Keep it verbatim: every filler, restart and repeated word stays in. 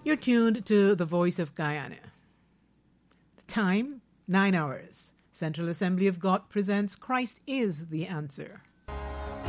You're tuned to the Voice of Guyana. The time, nine hours. Central Assembly of God presents Christ is the Answer.